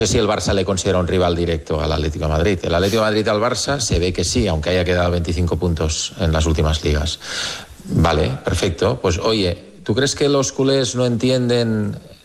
No sé si el Barça le considera un rival directo al Atlético de Madrid. El Atlético de Madrid al Barça se ve que sí, aunque haya quedado 25 puntos en las últimas ligas. Vale, perfecto. Pues oye, ¿tú crees que los culés no entienden